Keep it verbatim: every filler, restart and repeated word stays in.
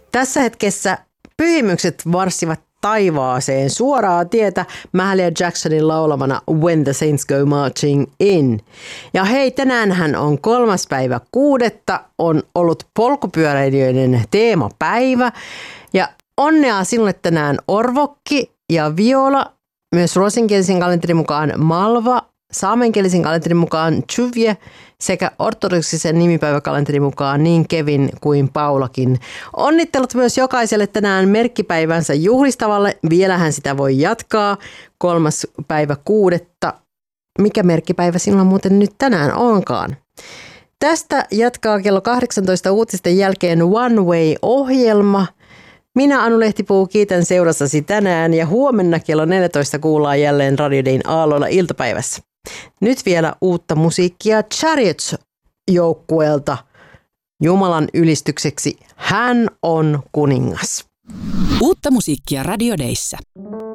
Tässä hetkessä pyhimykset marssivat taivaaseen suoraa tietä Mahalia Jacksonin laulamana When the Saints Go Marching In. Ja hei, tänäänhän on kolmas päivä kuudetta, on ollut polkupyöräilijöiden teemapäivä. Ja onnea sinulle tänään Orvokki ja Viola, myös ruotsinkielisen kalenterin mukaan Malva, saamenkielisen kalenterin mukaan Tjuvje sekä ortodoksisen nimipäiväkalenterin mukaan niin Kevin kuin Paulakin. Onnittelut myös jokaiselle tänään merkkipäivänsä juhlistavalle. Vielähän sitä voi jatkaa. Kolmas päivä kuudetta. Mikä merkkipäivä sinulla muuten nyt tänään onkaan? Tästä jatkaa kello kahdeksantoista uutisten jälkeen One Way-ohjelma. Minä Anu Lehtipuu kiitän seurassasi tänään ja huomenna kello neljätoista kuullaan jälleen Radio Dayn aalloilla iltapäivässä. Nyt vielä uutta musiikkia Chariots-joukkueelta Jumalan ylistykseksi. Hän on kuningas. Uutta musiikkia Radio Dayssä.